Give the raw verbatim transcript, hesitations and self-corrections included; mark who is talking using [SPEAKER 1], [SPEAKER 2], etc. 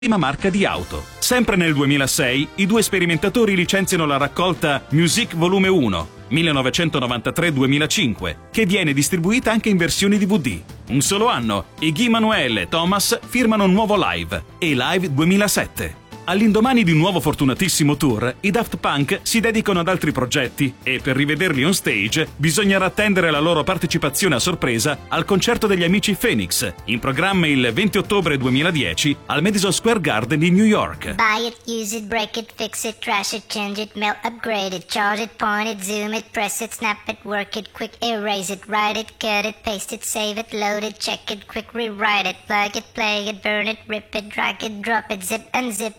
[SPEAKER 1] prima marca di auto. Sempre nel duemilasei, i due sperimentatori licenziano la raccolta Music Volume uno, millenovecentonovantatré duemilacinque, che viene distribuita anche in versioni D V D. Un solo anno, e Guy Manuel e Thomas firmano un nuovo live, e Live duemilasette. All'indomani di un nuovo fortunatissimo tour, i Daft Punk si dedicano ad altri progetti e per rivederli on stage bisognerà attendere la loro partecipazione a sorpresa al concerto degli amici Phoenix, in programma il venti ottobre duemiladieci al Madison Square Garden di New York.
[SPEAKER 2] Buy it, use it, break it, fix it, trash it, change it, melt, upgrade it, charge it, point it, zoom it, press it, snap it, work it, quick erase it, write it, cut it, paste it, save it, load it, check it, quick rewrite it, plug it, play it, burn it, rip it, drag it, drop it, zip unzip